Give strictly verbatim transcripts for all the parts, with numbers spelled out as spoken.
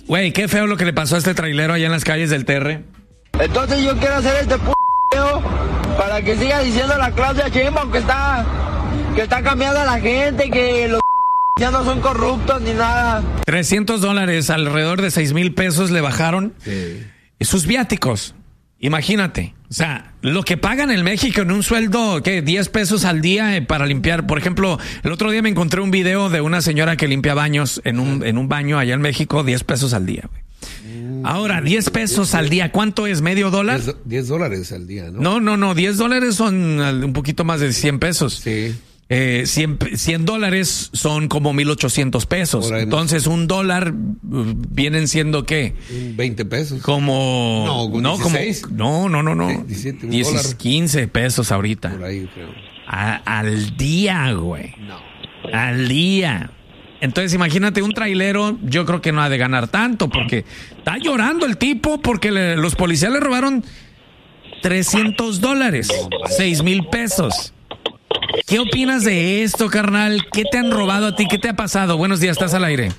Güey, qué feo lo que le pasó a este trailero allá en las calles del T R. Entonces yo quiero hacer este p*** video para que siga diciendo la Claudia Sheinbaum que está, que está cambiando a la gente, que los ya no son corruptos ni nada. trescientos dólares, alrededor de seis mil pesos le bajaron. Sí. Sus viáticos. Imagínate, o sea, lo que pagan en México en un sueldo, ¿qué? diez pesos al día para limpiar. Por ejemplo, el otro día me encontré un video de una señora que limpia baños en un, en un baño allá en México, diez pesos al día, güey. Ahora, diez pesos al día, ¿cuánto es? ¿Medio dólar? diez dólares al día, ¿no? No, no, no, diez dólares son un poquito más de cien pesos. Sí. Eh, cien dólares son como mil ochocientos pesos. Entonces, un dólar uh, vienen siendo ¿qué? veinte pesos. Como. No, no, como, no, no, no, no. diecisiete, un diez, dólar. quince pesos ahorita. Por ahí, creo. A, al día, güey. No. Al día. Entonces, imagínate, un trailero, yo creo que no ha de ganar tanto, porque está llorando el tipo, porque le, los policías le robaron trescientos dólares, seis mil pesos. ¿Qué opinas de esto, carnal? ¿Qué te han robado a ti? ¿Qué te ha pasado? Buenos días, estás al aire.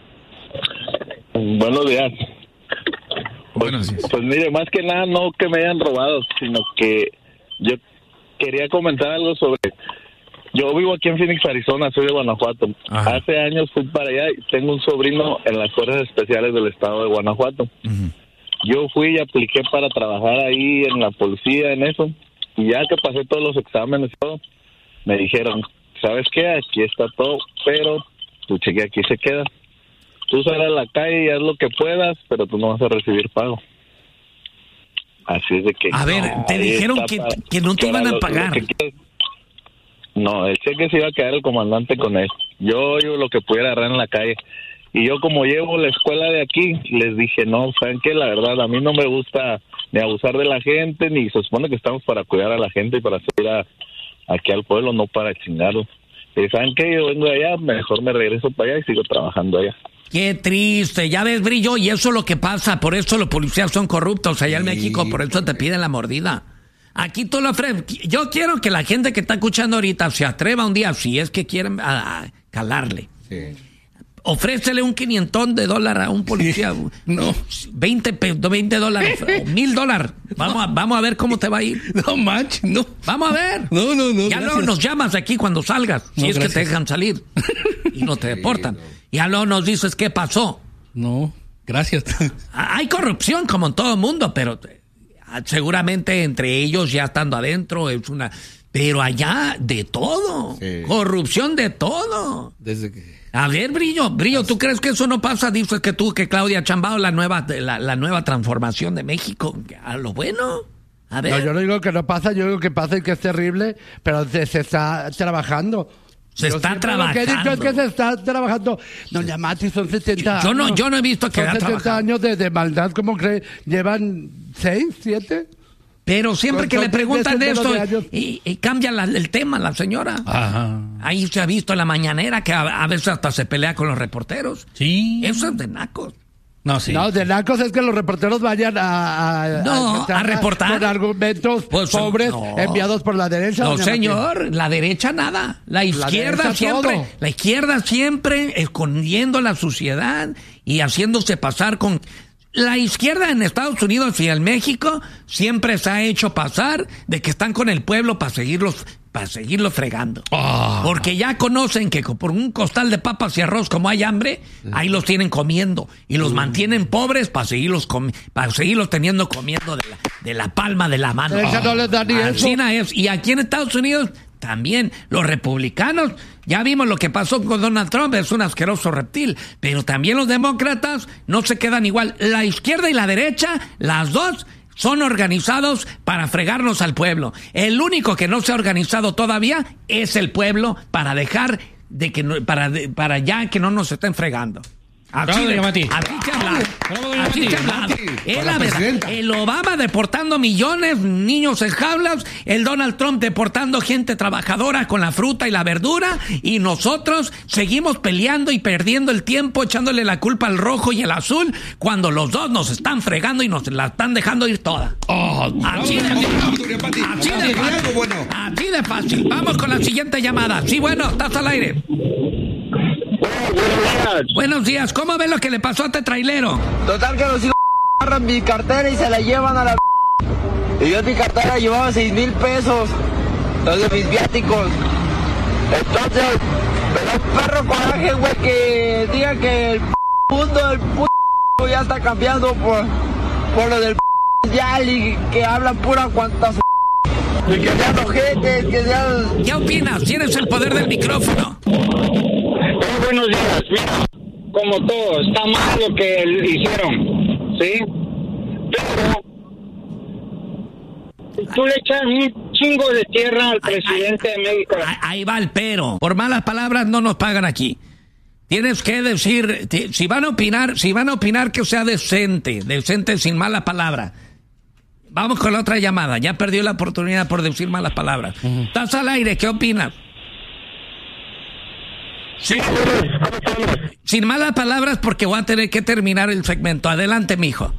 Buenos días. Buenos días. Pues, pues mire, más que nada no que me hayan robado, sino que yo quería comentar algo sobre... Yo vivo aquí en Phoenix, Arizona, soy de Guanajuato. Ajá. Hace años fui para allá y tengo un sobrino en las fuerzas especiales del estado de Guanajuato. Uh-huh. Yo fui y apliqué para trabajar ahí en la policía, en eso. Y ya que pasé todos los exámenes y todo, me dijeron, ¿sabes qué? Aquí está todo, pero tu cheque aquí se queda. Tú sal a la calle y haz lo que puedas, pero tú no vas a recibir pago. Así es de que... A ver, no, te dijeron que, para, que no te iban a pagar. No, el cheque se iba a quedar el comandante con él. Yo, yo lo que pudiera agarrar en la calle. Y yo, como llevo la escuela de aquí, les dije, no, ¿saben qué? La verdad, a mí no me gusta ni abusar de la gente, ni se supone que estamos para cuidar a la gente y para hacer a, aquí al pueblo, no para chingarlos. Y ¿saben qué? Yo vengo de allá, mejor me regreso para allá y sigo trabajando allá. Qué triste, ya ves, Brillo, y eso es lo que pasa, por eso los policías son corruptos allá en sí. México, por eso te piden la mordida. Aquí tú lo ofreces. Yo quiero que la gente que está escuchando ahorita se atreva un día, si es que quieren a, a calarle. Sí. Ofrécele un quinientón de dólar a un policía. Sí. No. veinte, veinte dólares, mil dólares. Vamos, no. a, vamos a ver cómo te va a ir. No manches, no. Vamos a ver. No, no, no. Ya luego nos llamas aquí cuando salgas, si no, es gracias. Que te dejan salir y no te deportan. Sí, no. Ya luego nos dices qué pasó. No, gracias. Hay corrupción como en todo el mundo, pero seguramente entre ellos ya estando adentro es una... Pero allá de todo. Sí. Corrupción de todo. Desde que... A ver, Brillo, Brillo, ¿tú crees que eso no pasa? Dices que tú, que Claudia Sheinbaum, la nueva, la, la nueva transformación de México, a lo bueno. A ver. No, yo no digo que no pasa, yo digo que pasa y que es terrible, pero se, se está trabajando. Se yo está trabajando. Lo que he dicho es que se está trabajando. Doña Mati, son setenta yo, yo años. No, yo no he visto que son setenta años de, de maldad, ¿cómo cree? ¿Llevan seis, siete? Pero siempre que le preguntan de esto y, y cambia la, el tema la señora. Ajá. Ahí se ha visto en la mañanera que a, a veces hasta se pelea con los reporteros. Sí. Eso es de nacos. No, sí. No, de nacos es que los reporteros vayan a... a no, a, a reportar. Con argumentos pues, pobres no. enviados por la derecha. No, señor, Martín. La derecha nada. La izquierda la siempre... Todo. La izquierda siempre escondiendo la suciedad y haciéndose pasar con... La izquierda en Estados Unidos y en México siempre se ha hecho pasar de que están con el pueblo para seguirlos, para seguirlos fregando. Oh. Porque ya conocen que por un costal de papas y arroz, como hay hambre, ahí los tienen comiendo y los mm. mantienen pobres para seguirlos comi- para seguirlos teniendo comiendo de la, de la palma de la mano. Oh. No les da ni eso. Es. Y aquí en Estados Unidos también los republicanos, ya vimos lo que pasó con Donald Trump, es un asqueroso reptil, pero también los demócratas no se quedan igual. La izquierda y la derecha, las dos son organizados para fregarnos al pueblo. El único que no se ha organizado todavía es el pueblo para dejar de que no, para de, para ya que no nos estén fregando. Así de, así te hablado. Así te hablado. Es la verdad. El Obama deportando millones, niños en jaulas, el Donald Trump deportando gente trabajadora con la fruta y la verdura, y nosotros seguimos peleando y perdiendo el tiempo, echándole la culpa al rojo y el azul, cuando los dos nos están fregando y nos la están dejando ir toda. Oh, así de fácil. Así de fácil. Así de fácil. Vamos con la siguiente llamada. Sí, bueno, estás al aire. Buenos días. Buenos días. ¿Cómo ves lo que le pasó a este trailero? Total que los hijos agarran mi cartera y se la llevan a la... Y yo en mi cartera llevaba seis mil pesos, los de mis viáticos. Entonces, me da un perro coraje, güey, que diga que el mundo, el p... ya está cambiando por, por lo del p... y que hablan pura cuantas... Y que sean ojetes, que sean... ¿Qué opinas? Tienes el poder del micrófono. Oh, buenos días. Mira, como todo, está mal lo que hicieron, ¿sí? Pero tú le echas un chingo de tierra al presidente ay, de México. Ahí, ahí va el pero. Por malas palabras no nos pagan aquí. Tienes que decir, si van a opinar, si van a opinar que sea decente, decente sin mala palabra. Vamos con la otra llamada. Ya perdió la oportunidad por decir malas palabras. Uh-huh. Estás al aire, ¿qué opinas? Sí. Sin malas palabras porque voy a tener que terminar el segmento. Adelante, mijo.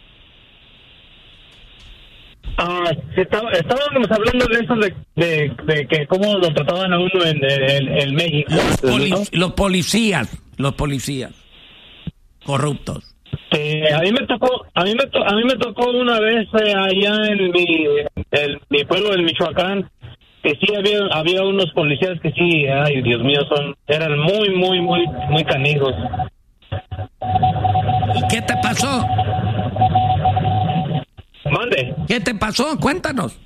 Ah, está, estábamos hablando de eso de, de, de que cómo lo trataban a uno en, en, en México. Los, poli- ¿no? los policías, los policías corruptos. Eh, a mí me tocó, a mí me to, a mí me tocó una vez eh, allá en mi, en mi pueblo en Michoacán, que sí había había unos policías que sí, ay Dios mío, son eran muy muy muy muy canijos. ¿Y qué te pasó? Mande. ¿Qué te pasó? Cuéntanos.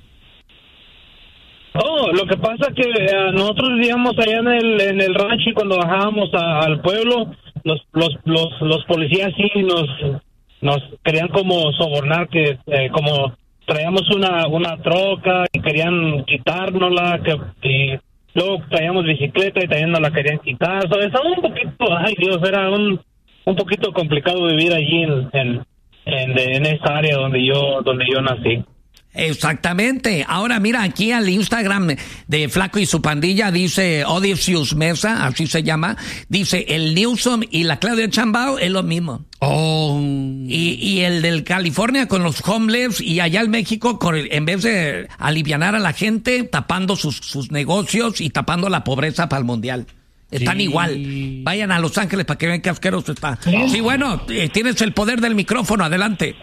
Oh, lo que pasa que uh, nosotros vivíamos allá en el en el rancho y cuando bajábamos a, al pueblo, los los los los policías sí nos nos querían como sobornar, que eh, como traíamos una una troca y querían quitárnosla, que y luego traíamos bicicleta y también nos la querían quitar. So, estaba un poquito, ay Dios, era un un poquito complicado vivir allí en en en, en esa área donde yo donde yo nací. Exactamente. Ahora mira, aquí al Instagram de Flaco y su pandilla dice Odysseus Mesa, así se llama, dice el Newsom y la Claudia Sheinbaum es lo mismo. Oh. Y, y el del California con los homeless y allá en México con el, en vez de alivianar a la gente, tapando sus, sus negocios y tapando la pobreza para el mundial. Están sí. igual. Vayan a Los Ángeles para que vean qué asqueroso está. Sí, sí bueno, eh, tienes el poder del micrófono, adelante.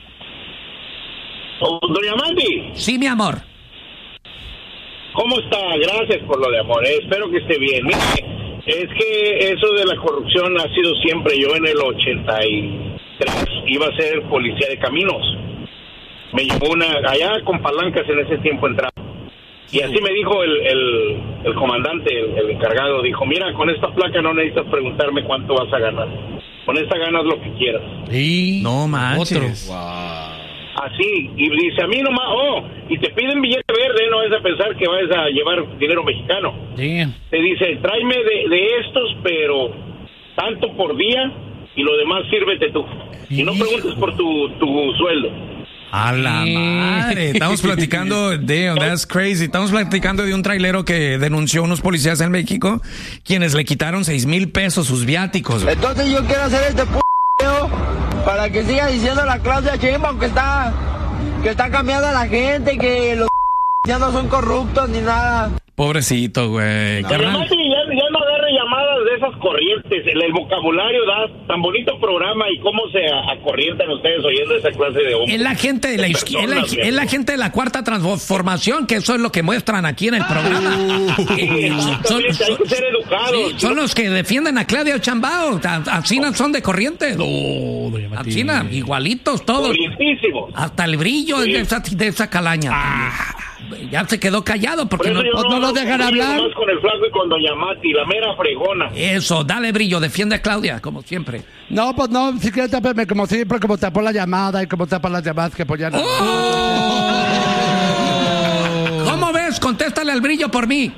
Doña Mandy. Sí, mi amor. ¿Cómo está? Gracias por lo de amor. Eh, espero que esté bien. Mire, es que eso de la corrupción ha sido siempre. Yo en el ochenta y tres iba a ser policía de caminos. Me llevó una... Allá con palancas en ese tiempo entraba. Y así me dijo el, el, el comandante, el, el encargado. Dijo, mira, con esta placa no necesitas preguntarme cuánto vas a ganar. Con esta ganas lo que quieras. Y no manches. Wow. Así, y dice a mí nomás, oh, y te piden billete verde, no es a pensar que vayas a llevar dinero mexicano. Damn. Te dice, tráeme de, de estos, pero tanto por día, y lo demás sírvete tú. Y no preguntes por tu, tu sueldo. A la madre, estamos platicando de, that's crazy, estamos platicando de un trailero que denunció a unos policías en México, quienes le quitaron seis mil pesos sus viáticos. Entonces yo quiero hacer este p*** para que siga diciendo la Claudia Sheinbaum que está que está cambiando a la gente, que los ya no son corruptos ni nada. Pobrecito, güey. No, además, ya, ya no agarre llamadas de esas corrientes. El, el vocabulario da tan bonito programa y cómo se acorrientan ustedes oyendo esa clase de hombres. Es la gente de la izquierda, es, es la gente de la cuarta transformación, que eso es lo que muestran aquí en el programa. Uh, eh, son, hay son, que ser educados. Sí, son los que defienden a Claudia Sheinbaum. Así no son de corriente. No, así igualitos todos. Corrientísimos. Hasta el brillo sí. de, esa, de esa calaña. Ah. Ya se quedó callado porque Por no, no, no lo dejan hablar. Más con el Flaco y con Doña Mati, la mera fregona. Eso, dale brillo, defiende a Claudia, como siempre. No, pues no, si quieres taparme como siempre, como tapó la llamada y como tapa las llamadas que pues ya no. ¡Oh! ¿Cómo ves? Contéstale al brillo por mí.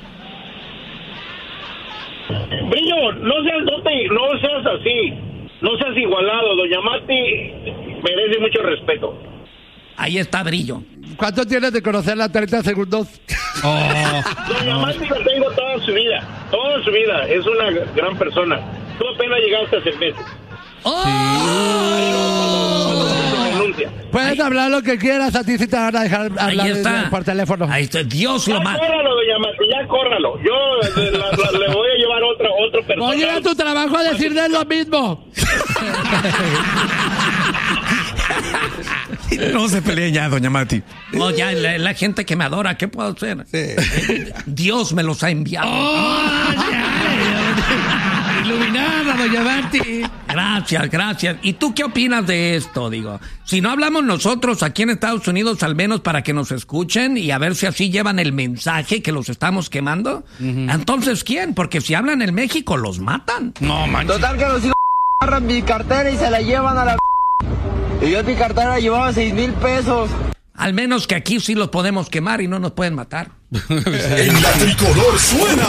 Brillo, no seas, no, te, no seas así, no seas igualado. Doña Mati merece mucho respeto. Ahí está brillo. ¿Cuánto tienes de conocerla? treinta segundos. Oh, Doña no. Mati la tengo toda su vida, toda su vida. Es una gran persona. Tú apenas llegaste a seis meses. ¡Oh! Sí. Cuando, cuando, cuando renuncia. Puedes Ahí- hablar lo que quieras, a ti sí te van a dejar Ahí hablar está. por teléfono. Ahí está. Dios Ya lo mata. córralo, doña Mati, ya córralo. Yo le, la- la- le voy a llevar otra, otro persona. Voy a ir a tu trabajo a decirle lo mismo. No se peleen ya, doña Mati. No, ya, la, la gente que me adora, ¿qué puedo hacer? Dios me los ha enviado. ¡Oh, ya! Iluminada, doña Mati. Gracias, gracias. ¿Y tú qué opinas de esto? Digo, si no hablamos nosotros aquí en Estados Unidos, al menos para que nos escuchen y a ver si así llevan el mensaje que los estamos quemando, entonces ¿quién? Porque si hablan en México, los matan. No, manches. Total que los hijos agarran mi cartera y se la llevan a la... Y yo en mi cartera llevaba seis mil pesos. Al menos que aquí sí los podemos quemar y no nos pueden matar. En la tricolor suena